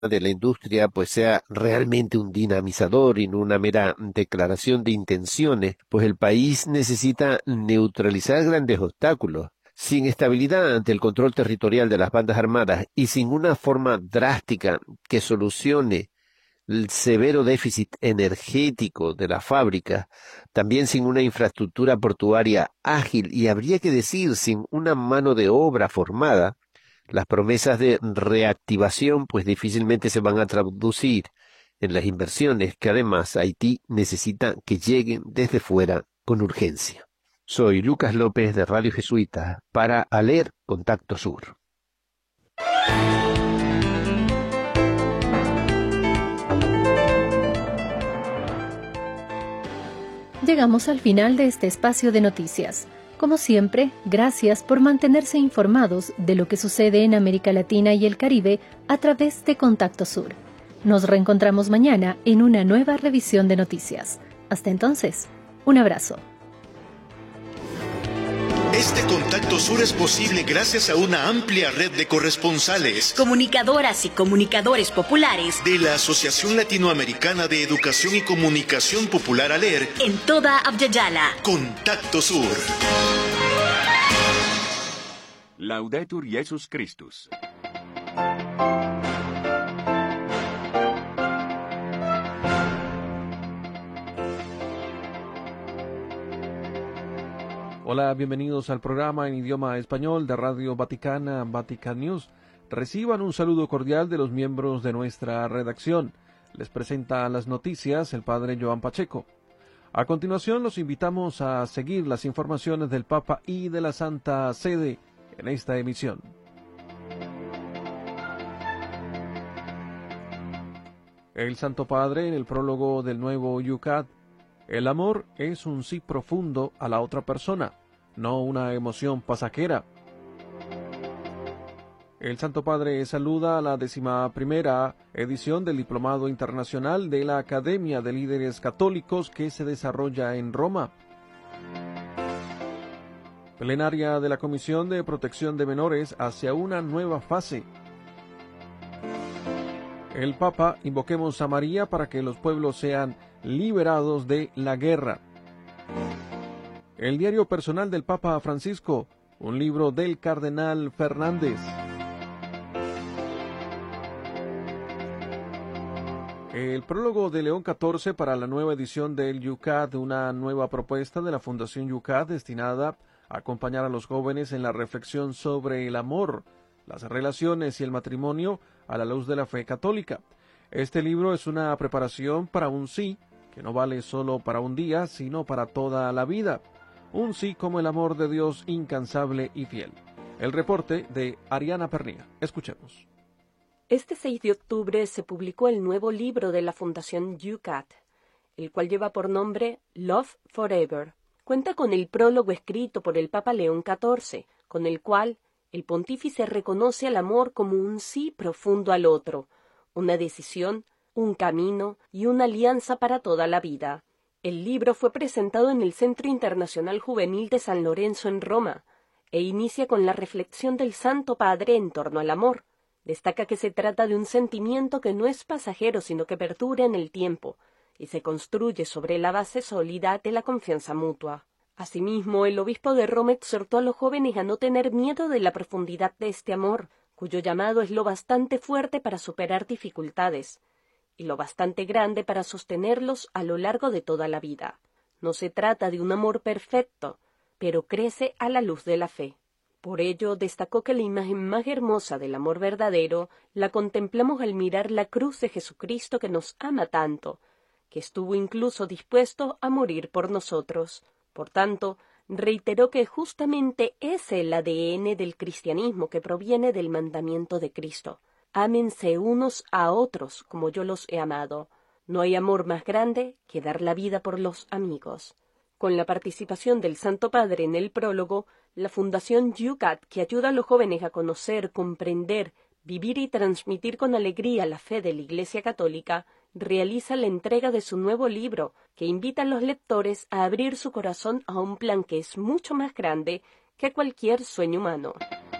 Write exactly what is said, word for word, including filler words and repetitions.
de la industria pues sea realmente un dinamizador y no una mera declaración de intenciones, pues el país necesita neutralizar grandes obstáculos. Sin estabilidad ante el control territorial de las bandas armadas y sin una forma drástica que solucione el severo déficit energético de la fábrica, también sin una infraestructura portuaria ágil y habría que decir sin una mano de obra formada, las promesas de reactivación pues difícilmente se van a traducir en las inversiones que además Haití necesita que lleguen desde fuera con urgencia. Soy Lucas López de Radio Jesuita para ALER Contacto Sur. Llegamos al final de este espacio de noticias. Como siempre, gracias por mantenerse informados de lo que sucede en América Latina y el Caribe a través de Contacto Sur. Nos reencontramos mañana en una nueva revisión de noticias. Hasta entonces, un abrazo. Este Contacto Sur es posible gracias a una amplia red de corresponsales, comunicadoras y comunicadores populares de la Asociación Latinoamericana de Educación y Comunicación Popular ALER en toda Abya-Yala. Contacto Sur. Laudetur Jesus Christus. Hola, bienvenidos al programa en idioma español de Radio Vaticana, Vatican News. Reciban un saludo cordial de los miembros de nuestra redacción. Les presenta las noticias el padre Joan Pacheco. A continuación los invitamos a seguir las informaciones del Papa y de la Santa Sede en esta emisión. El Santo Padre en el prólogo del nuevo Yucat: el amor es un sí profundo a la otra persona, no una emoción pasajera. El Santo Padre saluda a la décima primera edición del Diplomado Internacional de la Academia de Líderes Católicos que se desarrolla en Roma. Plenaria de la Comisión de Protección de Menores hacia una nueva fase. El Papa: invoquemos a María para que los pueblos sean liberados de la guerra. El diario personal del Papa Francisco, un libro del Cardenal Fernández. El prólogo de León catorce para la nueva edición del Yucat, una nueva propuesta de la Fundación Yucat destinada a acompañar a los jóvenes en la reflexión sobre el amor, las relaciones y el matrimonio a la luz de la fe católica. Este libro es una preparación para un sí, que no vale solo para un día, sino para toda la vida. Un sí como el amor de Dios incansable y fiel. El reporte de Ariana Pernía. Escuchemos. Este seis de octubre se publicó el nuevo libro de la Fundación Yucat, el cual lleva por nombre Love Forever. Cuenta con el prólogo escrito por el Papa León catorce, con el cual el pontífice reconoce al amor como un sí profundo al otro, una decisión, un camino y una alianza para toda la vida. El libro fue presentado en el Centro Internacional Juvenil de San Lorenzo en Roma e inicia con la reflexión del Santo Padre en torno al amor. Destaca que se trata de un sentimiento que no es pasajero sino que perdura en el tiempo y se construye sobre la base sólida de la confianza mutua. Asimismo, el obispo de Roma exhortó a los jóvenes a no tener miedo de la profundidad de este amor, cuyo llamado es lo bastante fuerte para superar dificultades y lo bastante grande para sostenerlos a lo largo de toda la vida. No se trata de un amor perfecto, pero crece a la luz de la fe. Por ello, destacó que la imagen más hermosa del amor verdadero la contemplamos al mirar la cruz de Jesucristo que nos ama tanto, que estuvo incluso dispuesto a morir por nosotros. Por tanto, reiteró que justamente es el A D N del cristianismo que proviene del mandamiento de Cristo. Ámense unos a otros como yo los he amado. No hay amor más grande que dar la vida por los amigos. Con la participación del Santo Padre en el prólogo, la Fundación Yucat, que ayuda a los jóvenes a conocer, comprender, vivir y transmitir con alegría la fe de la Iglesia Católica, realiza la entrega de su nuevo libro, que invita a los lectores a abrir su corazón a un plan que es mucho más grande que cualquier sueño humano.